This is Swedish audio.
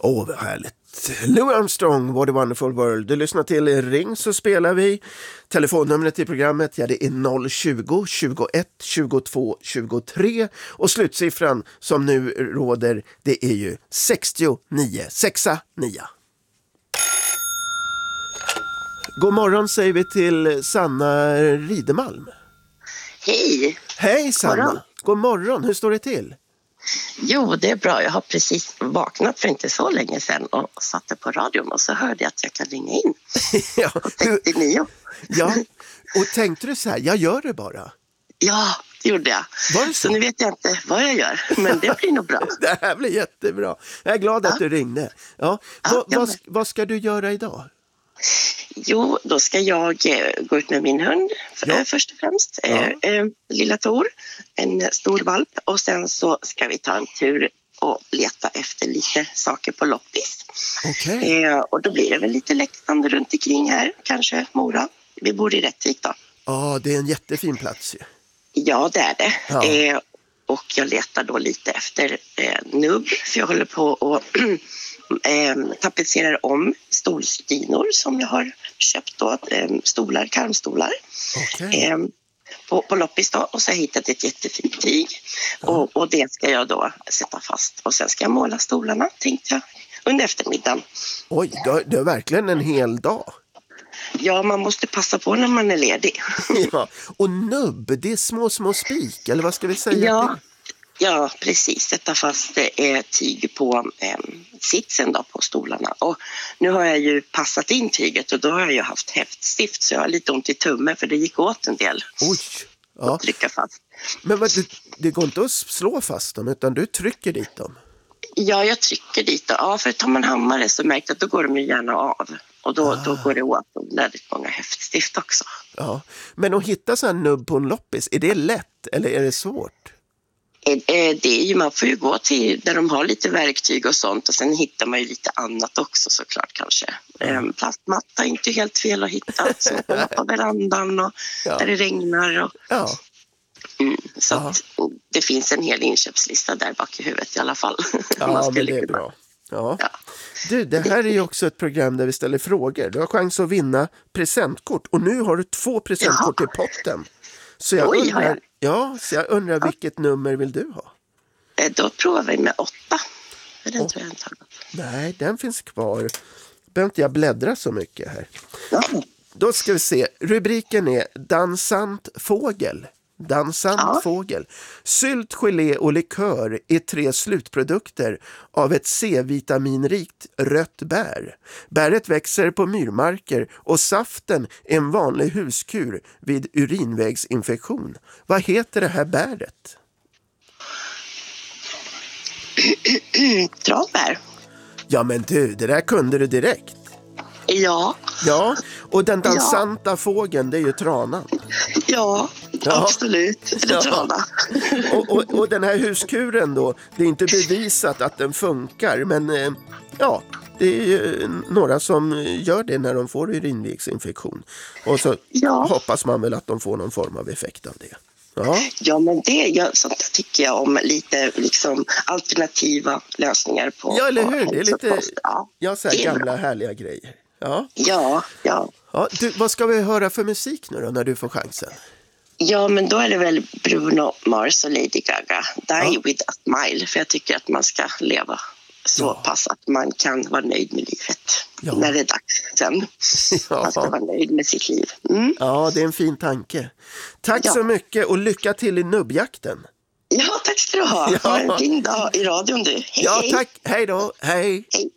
Åh, vad härligt. Louis Armstrong, What a Wonderful World. Du lyssnar till Ring, så spelar vi. Telefonnumret i programmet, ja, det är 020 21 22 23. Och slutsiffran som nu råder, det är ju 69. 69. God morgon säger vi till Sanna Ridemalm. Hej! Hej Sanna! Morgon. God morgon, hur står det till? Jo, det är bra. Jag har precis vaknat för inte så länge sedan och satte på radion och så hörde jag att jag kan ringa in. Ja, 69. ja, och tänkte du så här, jag gör det bara. Ja, det gjorde jag. Var det så? Så nu vet jag inte vad jag gör, men det blir nog bra. Det här blir jättebra. Jag är glad att du ringde. Ja, vad ska du göra idag? Jo, då ska jag gå ut med min hund först och främst. Lilla Tor, en stor valp. Och sen så ska vi ta en tur och leta efter lite saker på loppis. Okej. Och då blir det väl lite Leksand runt omkring här, kanske Mora. Vi bor i Rättvik då. Ja, det är en jättefin plats ju. Ja, det är det. Ja. Och jag letar då lite efter nubb, för jag håller på och tapetserar om stolsdynor som jag har köpt då, stolar, karmstolar. Okej. På loppis då, och så har jag hittat ett jättefint tyg och det ska jag då sätta fast och sen ska jag måla stolarna, tänkte jag, under eftermiddagen. Oj, det är verkligen en hel dag. Ja, man måste passa på när man är ledig. Ja, och nubb, det är små spik, eller vad ska vi säga? Ja, precis. Sätta fast tyg på sitsen då på stolarna. Och nu har jag ju passat in tyget och då har jag ju haft häftstift så jag har lite ont i tummen för det gick åt en del. Oj, ja. Att trycka fast. Men det går inte att slå fast dem utan du trycker dit dem? Ja, jag trycker dit. Ja, för tar man hammare så märker jag att då går de ju gärna av. Och då går det åt väldigt många häftstift också. Ja, men att hitta så här nubb på en loppis, är det lätt eller är det svårt? Det är ju, man får ju gå till där de har lite verktyg och sånt och sen hittar man ju lite annat också såklart kanske. Plastmatta är inte helt fel att hitta, så på verandan och där det regnar. Och, så att det finns en hel inköpslista där bak i huvudet i alla fall. Ja, men det är bra. Ja. Du, det här är ju också ett program där vi ställer frågor. Du har chans att vinna presentkort och nu har du 2 presentkort i potten. Så jag undrar vilket nummer vill du ha? Då provar vi med 8. Den tror jag inte har gått. Nej, den finns kvar. Behöver inte jag bläddra så mycket här. Ja. Då ska vi se. Rubriken är Dansant fågel. Dansant fågel. Sylt, gelé och likör är 3 slutprodukter av ett C-vitaminrikt rött bär. Bäret växer på myrmarker och saften är en vanlig huskur vid urinvägsinfektion. Vad heter det här bäret? Tranbär. Ja men du, det där kunde du direkt. Ja. Ja, och den dansanta fågeln, det är ju tranan. Ja, absolut. Ja. Och den här huskuren då, det är inte bevisat att den funkar, men det är ju några som gör det när de får urinvägsinfektion. Och så hoppas man väl att de får någon form av effekt av det. Ja, men sånt tycker jag om lite liksom alternativa lösningar på. Ja, eller hur? Det är lite så här gamla bra. Härliga grejer. Ja. Du, vad ska vi höra för musik nu då när du får chansen? Ja, men då är det väl Bruno Mars och Lady Gaga. Die with a smile. För jag tycker att man ska leva så pass att man kan vara nöjd med livet. När det är dags sen. Man ska vara nöjd med sitt liv. Ja, det är en fin tanke. Tack så mycket och lycka till i nubbjakten. Ja, tack ska du ha. Ha en fin dag i radion du. Hej, tack. Hej då. Hej.